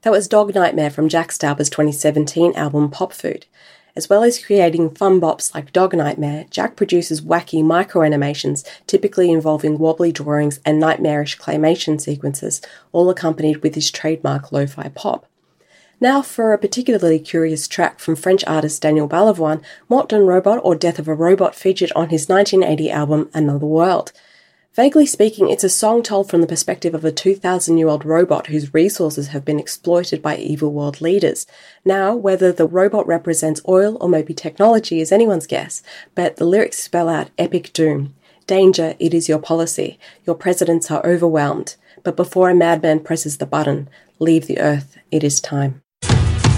That was Dog Nightmare from Jack Stauber's 2017 album Pop Food. As well as creating fun bops like Dog Nightmare, Jack produces wacky micro-animations, typically involving wobbly drawings and nightmarish claymation sequences, all accompanied with his trademark lo-fi pop. Now for a particularly curious track from French artist Daniel Balavoine, Mort d'un Robot or Death of a Robot featured on his 1980 album Another World. Vaguely speaking, it's a song told from the perspective of a 2,000-year-old robot whose resources have been exploited by evil world leaders. Now, whether the robot represents oil or maybe technology is anyone's guess, but the lyrics spell out epic doom. Danger, it is your policy. Your presidents are overwhelmed. But before a madman presses the button, leave the earth, it is time.